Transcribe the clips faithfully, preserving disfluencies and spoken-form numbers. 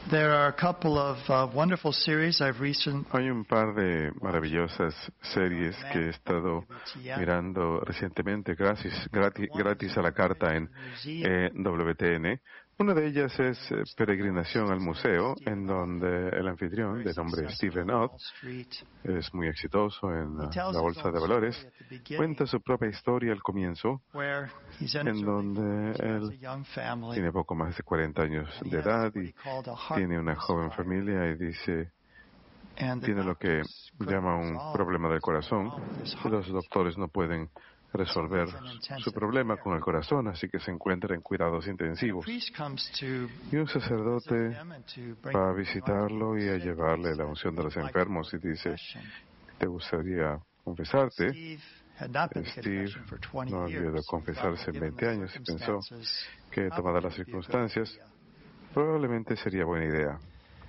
There are a couple of uh, wonderful series I've recent. Hay un par de maravillosas series que he estado mirando recientemente gracias, gratis, gratis a la carta en E W T N. Una de ellas es Peregrinación al Museo, en donde el anfitrión, de nombre Stephen Ott, es muy exitoso en la, la bolsa de valores, cuenta su propia historia al comienzo, en donde él tiene poco más de cuarenta años de edad y tiene una joven familia y dice, tiene lo que llama un problema del corazón, y los doctores no pueden resolver su problema con el corazón, así que se encuentra en cuidados intensivos. Y un sacerdote va a visitarlo y a llevarle la unción de los enfermos y dice, ¿te gustaría confesarte? Steve no había de confesarse en veinte años y pensó que, tomadas las circunstancias, probablemente sería buena idea.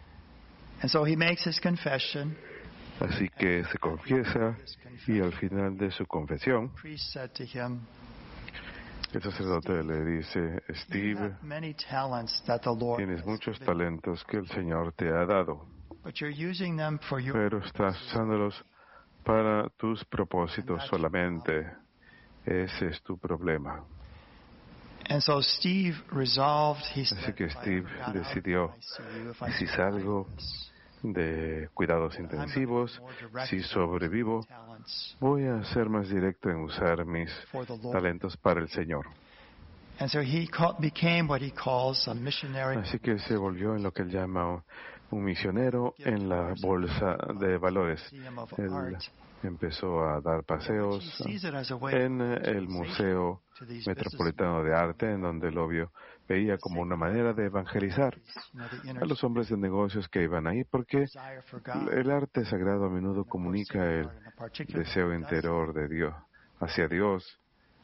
Así que se confiesa y al final de su confesión, el sacerdote le dice, Steve, tienes muchos talentos que el Señor te ha dado, pero estás usándolos para tus propósitos solamente. Ese es tu problema. Así que Steve decidió, si salgo de cuidados intensivos, si sobrevivo, voy a ser más directo en usar mis talentos para el Señor. Así que se volvió en lo que él llama un misionero en la bolsa de valores. Él empezó a dar paseos en el Museo Metropolitano de Arte, en donde el obvio veía como una manera de evangelizar a los hombres de negocios que iban ahí, porque el arte sagrado a menudo comunica el deseo interior de Dios, hacia Dios.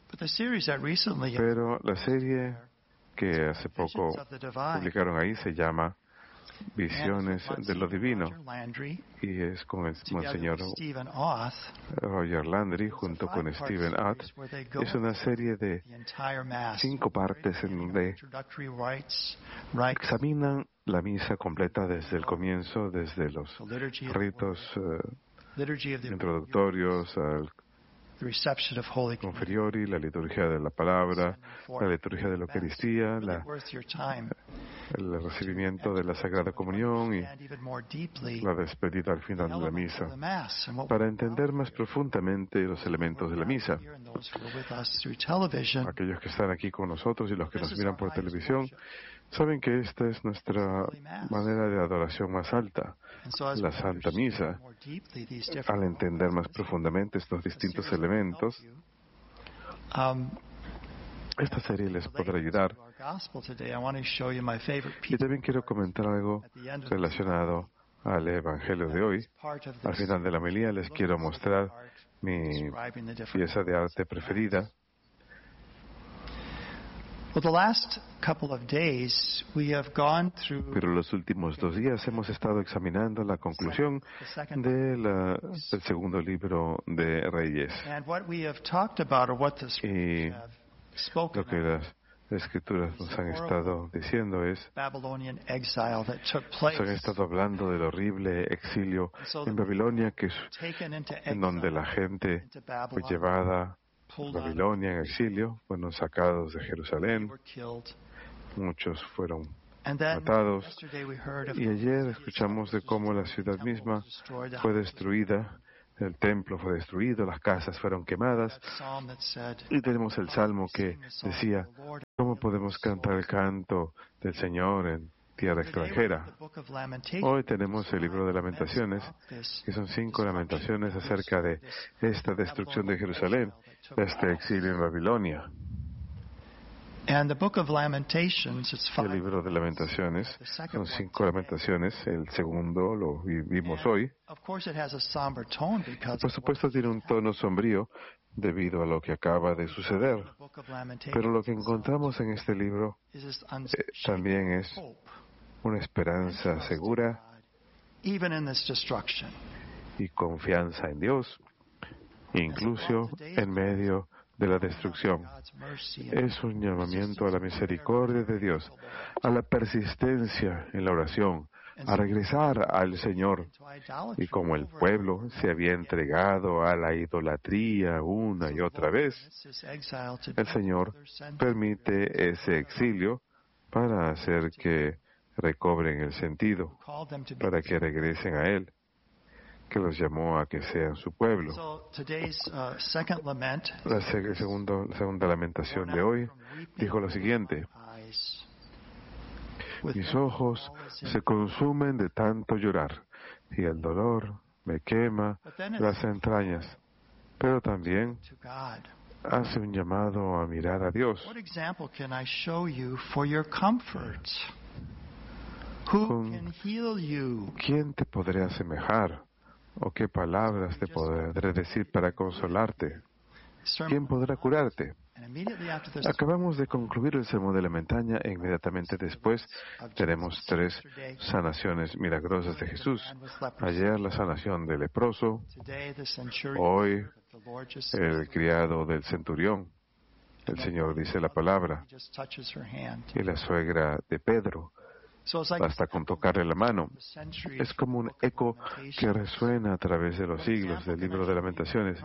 Pero la serie que hace poco publicaron ahí se llama Visiones de lo Divino, y es con el monseñor Roger Landry junto con Stephen Ott. Es una serie de cinco partes en donde examinan la misa completa desde el comienzo, desde los ritos uh, introductorios al Conferiori, la liturgia de la palabra, la liturgia de la Eucaristía, la, el recibimiento de la Sagrada Comunión y la despedida al final de la misa, para entender más profundamente los elementos de la misa. Aquellos que están aquí con nosotros y los que nos miran por televisión saben que esta es nuestra manera de adoración más alta, la Santa Misa. Al entender más profundamente estos distintos elementos, esta serie les podrá ayudar. Y también quiero comentar algo relacionado al Evangelio de hoy. Al final de la homilía les quiero mostrar mi pieza de arte preferida. Pero los últimos dos días hemos estado examinando la conclusión de la, del segundo libro de Reyes. Y lo que las Escrituras nos han estado diciendo es, nos han estado hablando del horrible exilio en Babilonia, que es en donde la gente fue llevada Babilonia en exilio, fueron sacados de Jerusalén, muchos fueron matados, y ayer escuchamos de cómo la ciudad misma fue destruida, el templo fue destruido, las casas fueron quemadas, y tenemos el salmo que decía, ¿cómo podemos cantar el canto del Señor en tierra extranjera? Hoy tenemos el libro de Lamentaciones, que son cinco lamentaciones acerca de esta destrucción de Jerusalén, de este exilio en Babilonia. El libro de Lamentaciones son cinco lamentaciones, el segundo lo vimos hoy. Por supuesto tiene un tono sombrío debido a lo que acaba de suceder, pero lo que encontramos en este libro eh, también es una esperanza segura y confianza en Dios, incluso en medio de la destrucción. Es un llamamiento a la misericordia de Dios, a la persistencia en la oración, a regresar al Señor. Y como el pueblo se había entregado a la idolatría una y otra vez, el Señor permite ese exilio para hacer que recobren el sentido, para que regresen a Él, que los llamó a que sean su pueblo. La segundo, segunda lamentación de hoy dijo lo siguiente: mis ojos se consumen de tanto llorar, y el dolor me quema las entrañas. Pero también hace un llamado a mirar a Dios. ¿Con quién te podré asemejar? ¿O qué palabras te podré decir para consolarte? ¿Quién podrá curarte? Acabamos de concluir el sermón de la montaña e inmediatamente después tenemos tres sanaciones milagrosas de Jesús. Ayer la sanación del leproso, hoy el criado del centurión. El Señor dice la palabra, y la suegra de Pedro. Basta con tocarle la mano. Es como un eco que resuena a través de los siglos del libro de Lamentaciones.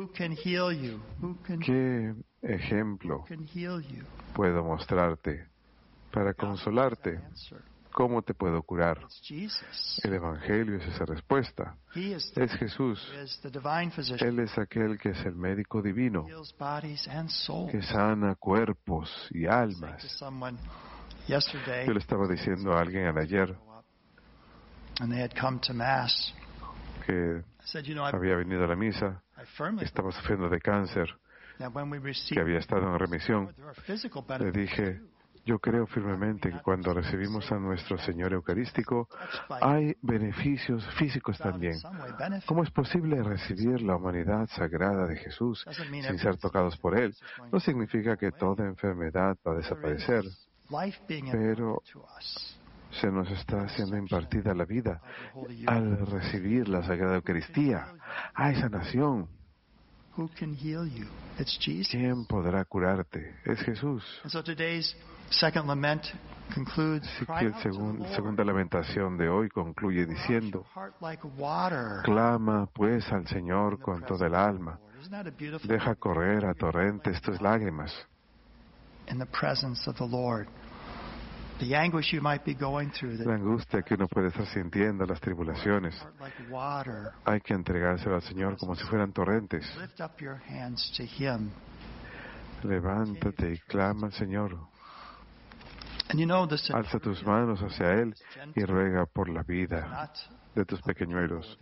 ¿Qué ejemplo puedo mostrarte para consolarte? ¿Cómo te puedo curar? El Evangelio es esa respuesta. Es Jesús. Él es aquel que es el médico divino, que sana cuerpos y almas. Yo le estaba diciendo a alguien ayer que había venido a la misa, que estaba sufriendo de cáncer, que había estado en remisión. Le dije, yo creo firmemente que cuando recibimos a nuestro Señor Eucarístico hay beneficios físicos también. ¿Cómo es posible recibir la humanidad sagrada de Jesús sin ser tocados por Él? No significa que toda enfermedad va a desaparecer, pero se nos está haciendo impartida la vida al recibir la Sagrada Eucaristía. Hay sanación. ¿Quién podrá curarte? Es Jesús. Así que la segun, segunda lamentación de hoy concluye diciendo: clama pues al Señor con toda el alma. Deja correr a torrentes tus lágrimas. La angustia que uno puede estar sintiendo, las tribulaciones, hay que entregárselo al Señor como si fueran torrentes. Levántate y clama al Señor. Alza tus manos hacia Él y ruega por la vida de tus pequeñuelos.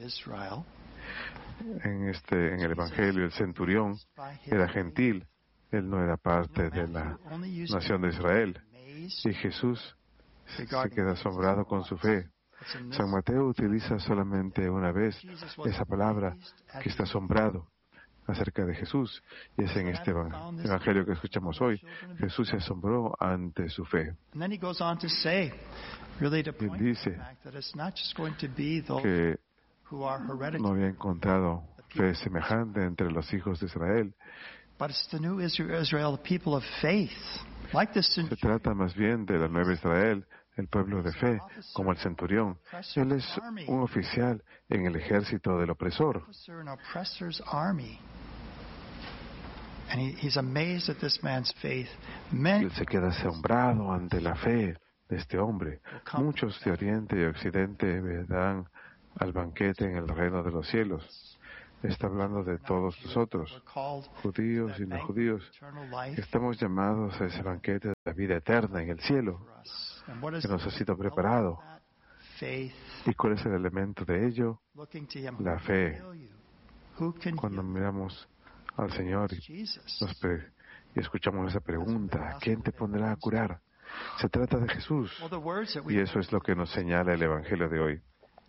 En, este, en el Evangelio, el centurión era gentil. Él no era parte de la nación de Israel. Y Jesús se queda asombrado con su fe. San Mateo utiliza solamente una vez esa palabra, que está asombrado, acerca de Jesús. Y es en este Evangelio que escuchamos hoy. Jesús se asombró ante su fe. Y él dice que no había encontrado fe semejante entre los hijos de Israel. Se trata más bien de la nueva Israel, el pueblo de fe, como el centurión. Él es un oficial en el ejército del opresor. Él se queda asombrado ante la fe de este hombre. Muchos de Oriente y Occidente vendrán al banquete en el reino de los cielos. Está hablando de todos nosotros, judíos y no judíos. Estamos llamados a ese banquete de la vida eterna en el cielo, que nos ha sido preparado. ¿Y cuál es el elemento de ello? La fe. Cuando miramos al Señor y, nos pre- y escuchamos esa pregunta, ¿quién te pondrá a curar? Se trata de Jesús. Y eso es lo que nos señala el Evangelio de hoy.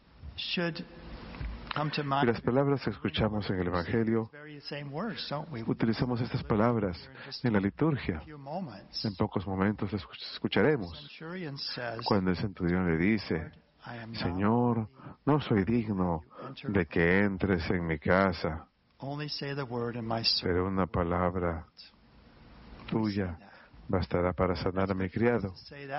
Y las palabras que escuchamos en el Evangelio, utilizamos estas palabras en la liturgia. En pocos momentos las escucharemos. Cuando el centurión le dice, Señor, no soy digno de que entres en mi casa, pero una palabra tuya bastará para sanar a mi criado.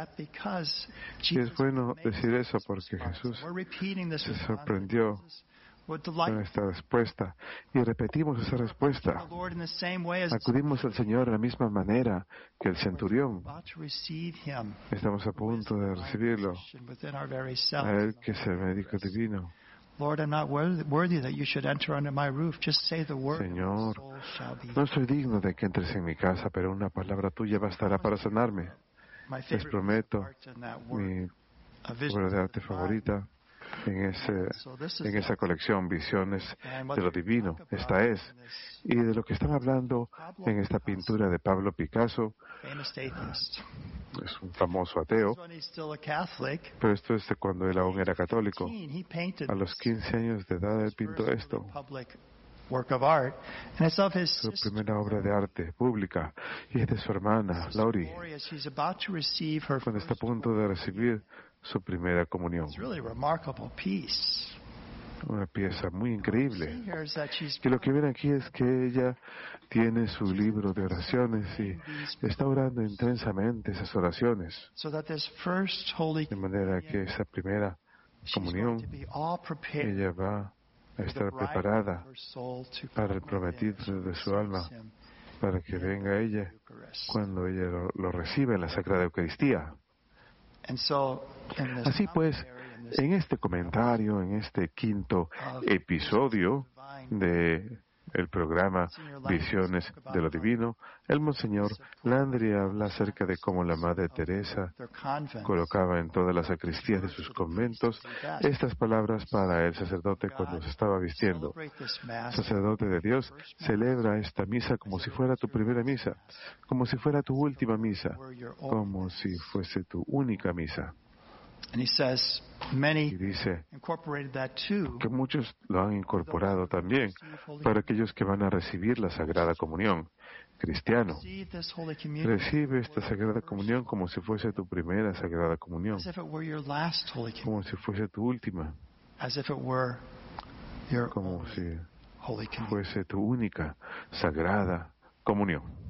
Y es bueno decir eso porque Jesús se sorprendió con esta respuesta y repetimos esa respuesta. Acudimos al Señor de la misma manera que el centurión. Estamos a punto de recibirlo, a Él que es el médico divino. Señor, no soy digno de que entres en mi casa, pero una palabra tuya bastará para sanarme. Les prometo mi obra de arte favorita en, ese, en esa colección, Visiones de lo Divino. Esta es. Y de lo que están hablando en esta pintura de Pablo Picasso, es un famoso ateo, pero esto es de cuando él aún era católico. A los quince años de edad él pintó esto. Su primera obra de arte pública, y es de su hermana, Laurie, cuando está a punto de recibir su primera comunión. Una pieza muy increíble. Y lo que ven aquí es que ella tiene su libro de oraciones y está orando intensamente esas oraciones, de manera que esa primera comunión, ella va a estar preparada para el prometido de su alma, para que venga ella cuando ella lo, lo reciba en la Sagrada Eucaristía. Así pues, en este comentario, en este quinto episodio de el programa Visiones de lo Divino, el Monseñor Landry habla acerca de cómo la Madre Teresa colocaba en todas las sacristías de sus conventos estas palabras para el sacerdote cuando se estaba vistiendo. Sacerdote de Dios, celebra esta misa como si fuera tu primera misa, como si fuera tu última misa, como si fuese tu única misa. Y dice que muchos lo han incorporado también para aquellos que van a recibir la Sagrada Comunión. Cristiano, recibe esta Sagrada Comunión como si fuese tu primera Sagrada Comunión, como si fuese tu última, como si fuese tu única Sagrada Comunión.